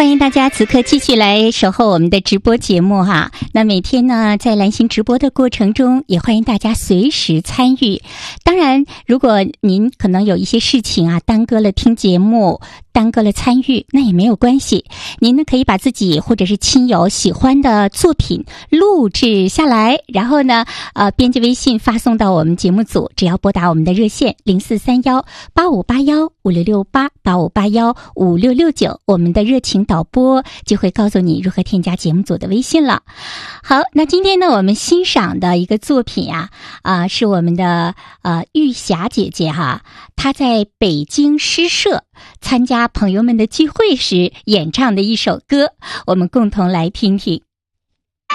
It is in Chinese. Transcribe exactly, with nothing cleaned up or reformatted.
欢迎大家此刻继续来守候我们的直播节目哈。那每天呢，在蓝星直播的过程中，也欢迎大家随时参与。当然，如果您可能有一些事情啊，耽搁了听节目，耽搁了参与，那也没有关系。您呢可以把自己或者是亲友喜欢的作品录制下来，然后呢，呃，编辑微信发送到我们节目组，只要拨打我们的热线零四三幺八五八幺五六六八八五八幺五六六九，我们的热情导播就会告诉你如何添加节目组的微信了。好，那今天呢，我们欣赏的一个作品啊，啊、呃，是我们的呃玉霞姐姐哈，她在北京诗社参加朋友们的聚会时演唱的一首歌，我们共同来听听。